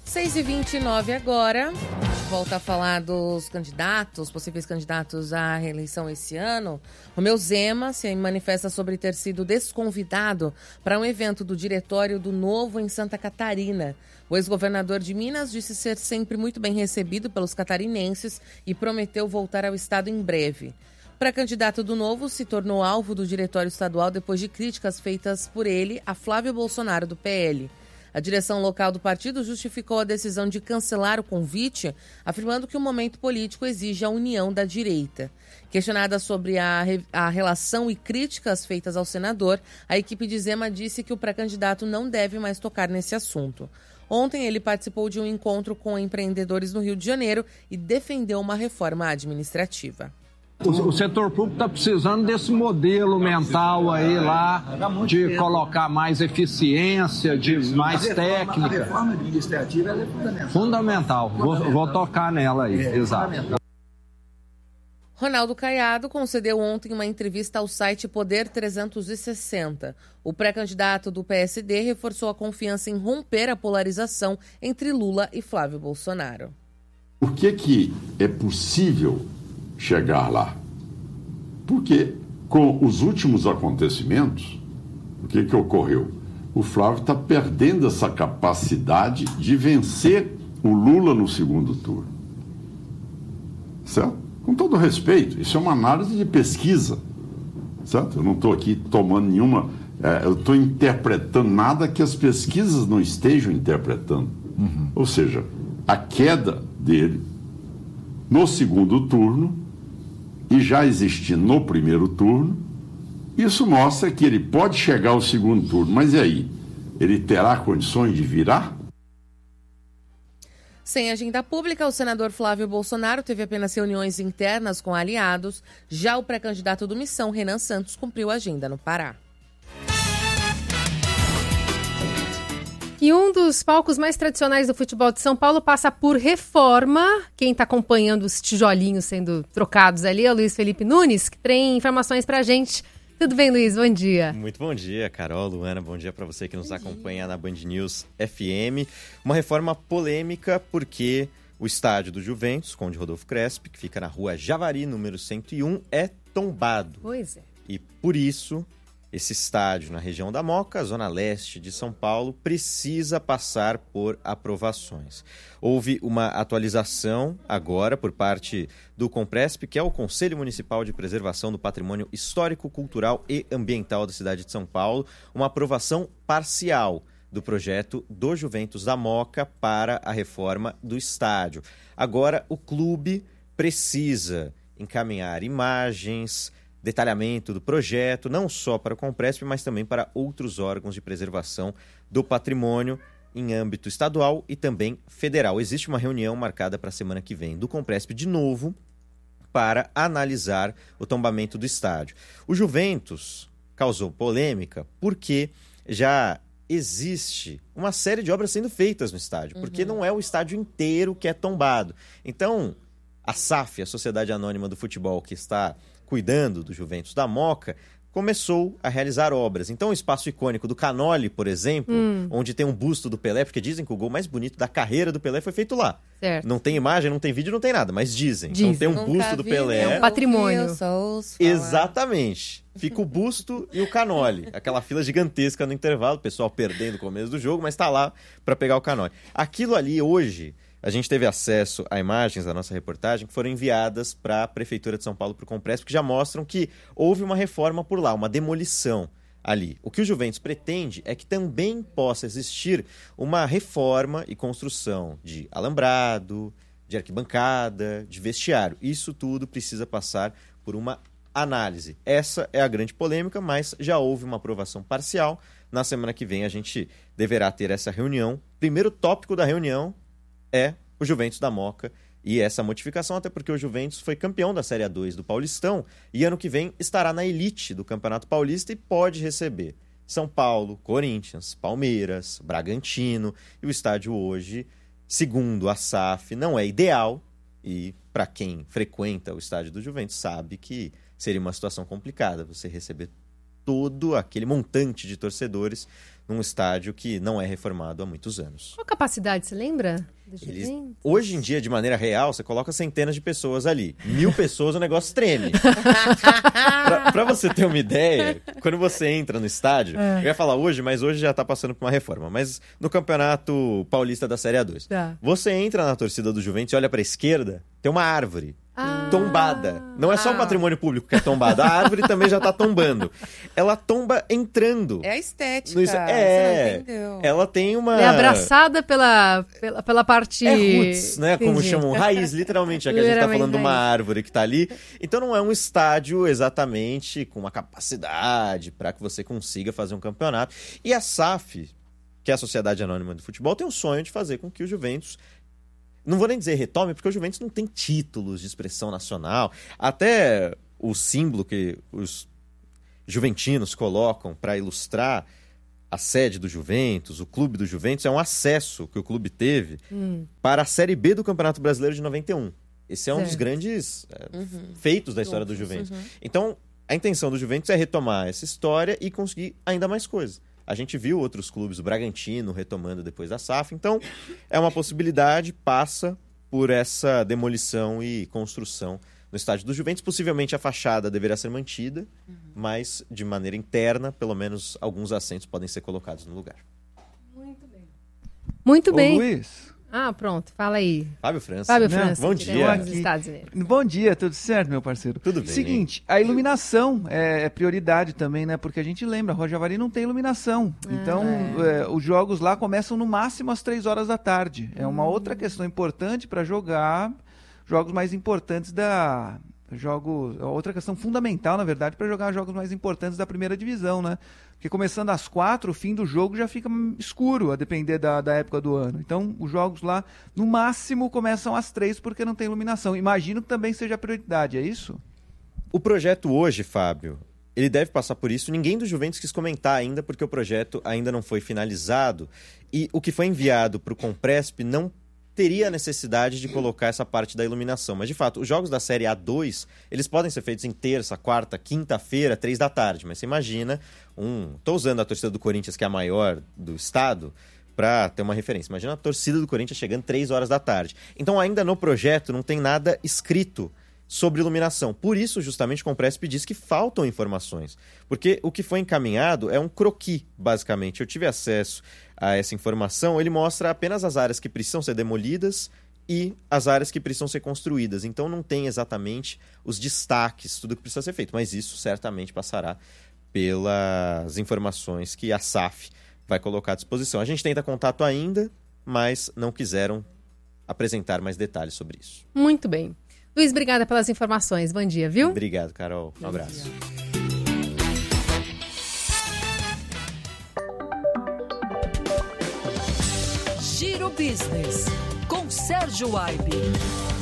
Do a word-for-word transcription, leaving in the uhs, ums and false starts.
seis e vinte e nove agora. Volta a falar dos candidatos, possíveis candidatos à reeleição esse ano. Romeu Zema se manifesta sobre ter sido desconvidado para um evento do diretório do Novo em Santa Catarina. O ex-governador de Minas disse ser sempre muito bem recebido pelos catarinenses e prometeu voltar ao estado em breve. O pré-candidato do Novo se tornou alvo do diretório estadual depois de críticas feitas por ele a Flávio Bolsonaro, do P L. A direção local do partido justificou a decisão de cancelar o convite, afirmando que o momento político exige a união da direita. Questionada sobre a, re... a relação e críticas feitas ao senador, a equipe de Zema disse que o pré-candidato não deve mais tocar nesse assunto. Ontem ele participou de um encontro com empreendedores no Rio de Janeiro e defendeu uma reforma administrativa. O setor público está precisando desse modelo mental aí lá, de colocar mais eficiência, de mais técnica. A reforma administrativa é fundamental. Fundamental, vou, vou tocar nela aí, é, exato. Ronaldo Caiado concedeu ontem uma entrevista ao site Poder trezentos e sessenta. O pré-candidato do P S D reforçou a confiança em romper a polarização entre Lula e Flávio Bolsonaro. Por que que é possível chegar lá? Porque com os últimos acontecimentos, o que que ocorreu? O Flávio está perdendo essa capacidade de vencer o Lula no segundo turno. Certo? Com todo respeito, isso é uma análise de pesquisa. Certo? Eu não estou aqui tomando nenhuma... É, eu estou interpretando nada que as pesquisas não estejam interpretando. Uhum. Ou seja, a queda dele no segundo turno e já existindo no primeiro turno, isso mostra que ele pode chegar ao segundo turno, mas e aí? Ele terá condições de virar? Sem agenda pública, o senador Flávio Bolsonaro teve apenas reuniões internas com aliados. Já o pré-candidato do Missão, Renan Santos, cumpriu a agenda no Pará. E um dos palcos mais tradicionais do futebol de São Paulo passa por reforma. Quem está acompanhando os tijolinhos sendo trocados ali é o Luiz Felipe Nunes, que tem informações para a gente. Tudo bem, Luiz? Bom dia. Muito bom dia, Carol, Luana. Bom dia para você que nos acompanha na Band News F M. Uma reforma polêmica porque o estádio do Juventus, Conde Rodolfo Crespi, que fica na rua Javari, número cento e um, é tombado. Pois é. E por isso... esse estádio na região da Moca, zona leste de São Paulo, precisa passar por aprovações. Houve uma atualização agora por parte do Compresp, que é o Conselho Municipal de Preservação do Patrimônio Histórico, Cultural e Ambiental da cidade de São Paulo, uma aprovação parcial do projeto do Juventus da Moca para a reforma do estádio. Agora, o clube precisa encaminhar imagens, detalhamento do projeto, não só para o Compresp, mas também para outros órgãos de preservação do patrimônio em âmbito estadual e também federal. Existe uma reunião marcada para a semana que vem do Compresp de novo para analisar o tombamento do estádio. O Juventus causou polêmica porque já existe uma série de obras sendo feitas no estádio, uhum. porque não é o estádio inteiro que é tombado. Então, a S A F, a Sociedade Anônima do Futebol, que está cuidando do Juventus da Moca, começou a realizar obras. Então, o espaço icônico do Canoli, por exemplo, hum. onde tem um busto do Pelé, porque dizem que o gol mais bonito da carreira do Pelé foi feito lá. Certo. Não tem imagem, não tem vídeo, não tem nada, mas dizem. dizem. Então, tem um Nunca busto do Pelé. É um patrimônio. Exatamente. Fica o busto e o Canoli. Aquela fila gigantesca no intervalo, o pessoal perdendo o começo do jogo, mas está lá para pegar o Canoli. Aquilo ali, hoje... a gente teve acesso a imagens da nossa reportagem que foram enviadas para a Prefeitura de São Paulo, para o Compresp, que já mostram que houve uma reforma por lá, uma demolição ali. O que o Juventus pretende é que também possa existir uma reforma e construção de alambrado, de arquibancada, de vestiário. Isso tudo precisa passar por uma análise. Essa é a grande polêmica, mas já houve uma aprovação parcial. Na semana que vem a gente deverá ter essa reunião. Primeiro tópico da reunião é o Juventus da Moca e essa modificação, até porque o Juventus foi campeão da Série A dois do Paulistão e ano que vem estará na elite do Campeonato Paulista e pode receber São Paulo, Corinthians, Palmeiras, Bragantino. E o estádio hoje, segundo a S A F, não é ideal e para quem frequenta o estádio do Juventus sabe que seria uma situação complicada você receber todo aquele montante de torcedores num estádio que não é reformado há muitos anos. Qual a capacidade, você lembra? Eles, hoje em dia, de maneira real, você coloca centenas de pessoas ali. Mil pessoas, o negócio treme. pra, pra você ter uma ideia, quando você entra no estádio, é. eu ia falar hoje, mas hoje já tá passando por uma reforma. Mas no Campeonato Paulista da Série A dois, tá. Você entra na torcida do Juventus e olha pra esquerda, tem uma árvore. Ah, tombada. Não é só o patrimônio público que é tombado. A árvore também já tá tombando. Ela tomba entrando. É a estética. No... É. Você não entendeu. Ela tem uma... É abraçada pela, pela, pela parte... É roots, né? Entendi. Como chamam. Raiz, literalmente. Já que a gente tá falando de uma árvore que tá ali. Então não é um estádio exatamente com uma capacidade para que você consiga fazer um campeonato. E a S A F, que é a Sociedade Anônima do Futebol, tem o sonho de fazer com que o Juventus... Não vou nem dizer retome, porque o Juventus não tem títulos de expressão nacional. Até o símbolo que os juventinos colocam para ilustrar a sede do Juventus, o clube do Juventus, é um acesso que o clube teve hum. para a Série B do Campeonato Brasileiro de noventa e um. Esse é um certo. dos grandes é, uhum. feitos da história do Juventus. Uhum. Então, a intenção do Juventus é retomar essa história e conseguir ainda mais coisas. A gente viu outros clubes, o Bragantino retomando depois da S A F. Então, é uma possibilidade, passa por essa demolição e construção no estádio do Juventus. Possivelmente a fachada deverá ser mantida, uhum. mas de maneira interna, pelo menos alguns assentos podem ser colocados no lugar. Muito bem. Muito Ô, bem. Luiz. Ah, pronto, fala aí. Fábio França. Fábio França. Bom dia. Bom dia, tudo certo, meu parceiro? Tudo bem. Seguinte, a iluminação é, é prioridade também, né? Porque a gente lembra, a Rojavari não tem iluminação. Ah, então, é. É, os jogos lá começam no máximo às três horas da tarde. É uma hum. outra questão importante para jogar jogos mais importantes da... Jogo, outra questão fundamental, na verdade, para jogar jogos mais importantes da primeira divisão, né? Porque começando às quatro, o fim do jogo já fica escuro, a depender da, da época do ano. Então, os jogos lá, no máximo, começam às três, porque não tem iluminação. Imagino que também seja a prioridade, é isso? O projeto hoje, Fábio, ele deve passar por isso. Ninguém do Juventus quis comentar ainda, porque o projeto ainda não foi finalizado. E o que foi enviado para o Compresp não teria a necessidade de colocar essa parte da iluminação. Mas, de fato, os jogos da Série A dois, eles podem ser feitos em terça, quarta, quinta-feira, três da tarde. Mas você imagina, um... Estou usando a torcida do Corinthians, que é a maior do estado, para ter uma referência. Imagina a torcida do Corinthians chegando três horas da tarde. Então, ainda no projeto, não tem nada escrito sobre iluminação. Por isso, justamente, o Compresp diz que faltam informações. Porque o que foi encaminhado é um croquis, basicamente. Eu tive acesso a essa informação. Ele mostra apenas as áreas que precisam ser demolidas e as áreas que precisam ser construídas. Então, não tem exatamente os destaques, tudo que precisa ser feito. Mas isso certamente passará pelas informações que a S A F vai colocar à disposição. A gente tenta contato ainda, mas não quiseram apresentar mais detalhes sobre isso. Muito bem. Luiz, obrigada pelas informações. Bom dia, viu? Obrigado, Carol. Um abraço. Giro Business, com Sérgio Aibe.